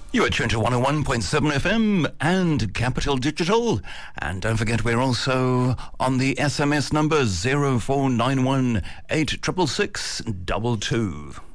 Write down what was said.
You are tuned to 101.7 FM and Capital Digital. And don't forget, we're also on the SMS number 0491 866 22.